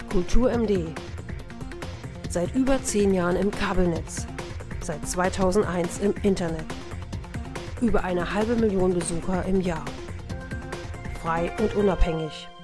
Kultur MD. Seit über 10 Jahren im Kabelnetz. Seit 2001 im Internet. Über 1,5 Million Besucher im Jahr. Frei und unabhängig.